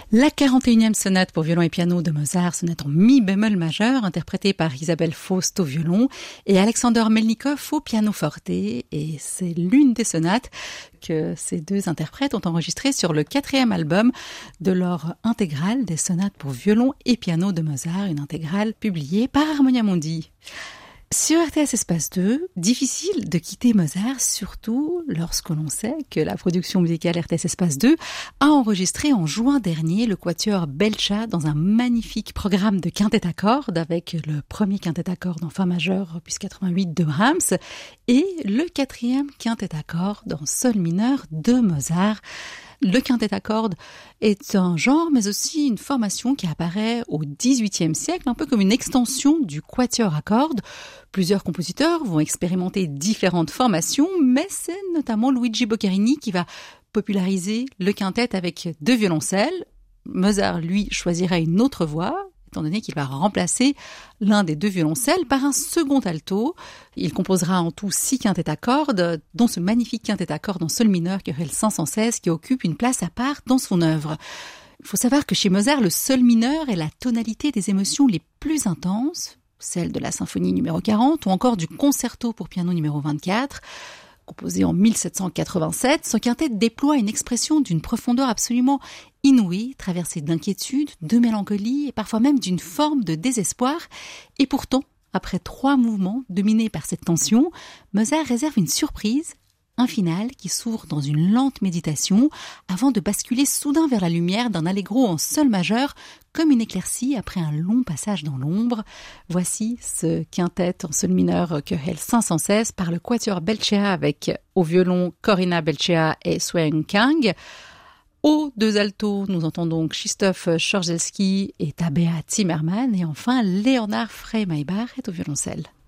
La 41e sonate pour violon et piano de Mozart, sonate en mi bémol majeur, interprétée par Isabelle Faust au violon et Alexander Melnikov au pianoforte. Et c'est l'une des sonates que ces deux interprètes ont enregistrées sur le 4e album de leur intégrale des sonates pour violon et piano de Mozart, une intégrale publiée par Harmonia Mundi. Sur RTS Espace 2, difficile de quitter Mozart, surtout lorsque l'on sait que la production musicale RTS Espace 2 a enregistré en juin dernier le quatuor Belcha dans un magnifique programme de quintet à cordes avec le premier quintet à cordes en fa majeur opus 88 de Brahms et le 4e quintet à cordes en sol mineur de Mozart. Le quintet à cordes est un genre, mais aussi une formation qui apparaît au XVIIIe siècle, un peu comme une extension du quatuor à cordes. Plusieurs compositeurs vont expérimenter différentes formations, mais c'est notamment Luigi Boccherini qui va populariser le quintet avec deux violoncelles. Mozart, lui, choisira une autre voie, étant donné qu'il va remplacer l'un des deux violoncelles par un second alto. Il composera en tout 6 quintets à cordes, dont ce magnifique quintet à cordes en sol mineur, querelle 516, qui occupe une place à part dans son œuvre. Il faut savoir que chez Mozart, le sol mineur est la tonalité des émotions les plus intenses, celle de la symphonie numéro 40 ou encore du concerto pour piano numéro 24. Composé en 1787, ce quintet déploie une expression d'une profondeur absolument inouïe, traversée d'inquiétude, de mélancolie et parfois même d'une forme de désespoir. Et pourtant, après 3 mouvements dominés par cette tension, Mozart réserve une surprise, un final qui s'ouvre dans une lente méditation avant de basculer soudain vers la lumière d'un allegro en sol majeur comme une éclaircie après un long passage dans l'ombre. Voici ce quintet en sol mineur querelle 516 par le quatuor Belcea avec au violon Corinna Belcea et Swen Kang. Aux deux altos, nous entendons Krzysztof Chorzelski et Tabea Zimmermann et enfin Leonard Frey-Maybach est au violoncelle.